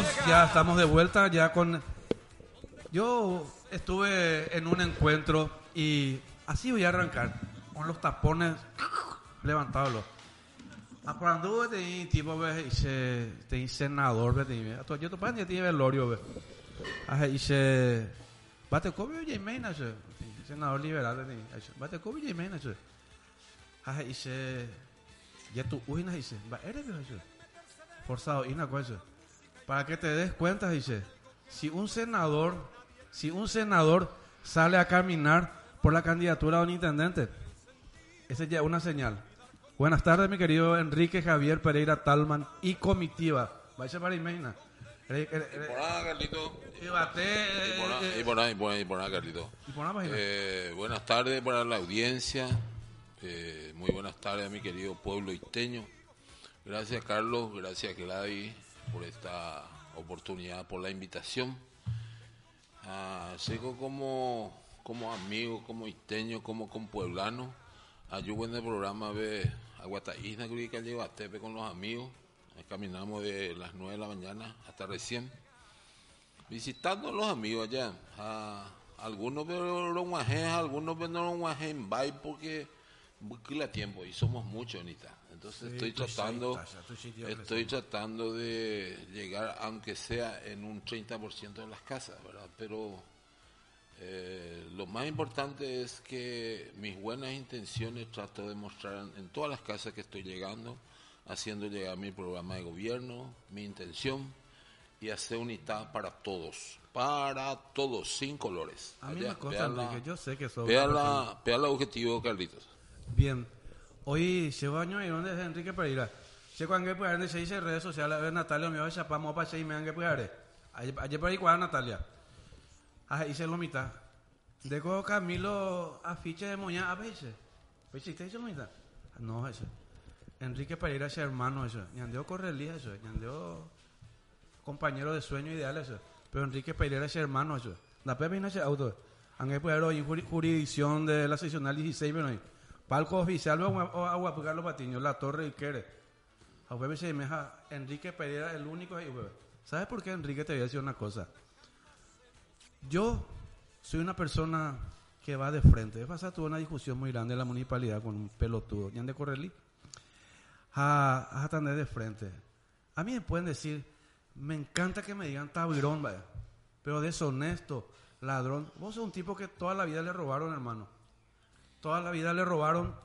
ya estamos de vuelta ya con... Yo estuve en un encuentro y así voy a arrancar, con los tapones levantados. Apurando de tipo dice senador de yo te pan ya tiene velorio ve. Dice bate cobio y mena senador liberal de bate cobio y mena dice ya tu uina dice va eres forzado y una cosa para que te des cuenta dice si un senador sale a caminar por la candidatura de un intendente, esa ya es una señal. Buenas tardes, mi querido Enrique Javier Pereira Talman y comitiva. Vaya para Imena. Y por nada, Carlito. Y bate. Y por nada, Carlito. Buenas tardes para la audiencia. Muy buenas tardes a mi querido pueblo iteño. Gracias, Carlos. Gracias, Gladys, por esta oportunidad, por la invitación. Sigo como amigo, como iteño, como compueblano. Ayudo en el programa de Aguataísna, que llevo a Tepe con los amigos. Caminamos de las 9 de la mañana hasta recién. Visitando a los amigos allá. Algunos pero lo guajé, algunos pero no lo guajé en bye porque busqué tiempo y somos muchos, Anita. Entonces sí, estoy tratando de llegar, aunque sea en un 30% de las casas, ¿verdad? Pero lo más importante es que mis buenas intenciones trato de mostrar en todas las casas que estoy llegando, haciendo llegar mi programa de gobierno, mi intención y hacer unidad para todos, sin colores. A mí me consta, Enrique, yo sé que eso. Vea el objetivo, Carlitos. Bien, hoy llevo años y donde es Enrique Pereira. Se cuando que puede se dice redes sociales, a ver Natalia, me va a chapar, para y me han que puede. Ayer por ahí cuál Natalia. Hice lo mitad. Dejo Camilo afiche de moña a veces. ¿Pues hiciste eso lo mitad? No, eso. Enrique Pereira es hermano eso. Ñandeo Correlía eso. Ñandeo compañero de sueño ideal eso. Pero Enrique Pereira es hermano eso. La Pepe no es auto. Aunque puede haber jurisdicción de la seccional 16, pero no. Palco oficial o Aguapucar los Patiños, La Torre y Quere. A Pepe se deja Enrique Pereira el único ahí. ¿Sabes por qué, Enrique? Te voy a decir una cosa. Yo soy una persona que va de frente. De pasada tuve una discusión muy grande en la municipalidad con un pelotudo. ¿Ya de Correlí? A tener de frente. A mí me pueden decir, me encanta que me digan tabirón, vaya, pero deshonesto, ladrón. Vos sos un tipo que toda la vida le robaron, hermano. Toda la vida le robaron